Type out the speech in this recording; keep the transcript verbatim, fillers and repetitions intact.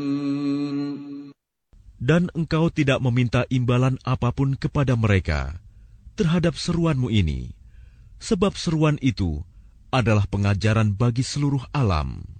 Dan engkau tidak meminta imbalan apapun kepada mereka terhadap seruanmu ini, sebab seruan itu adalah pengajaran bagi seluruh alam.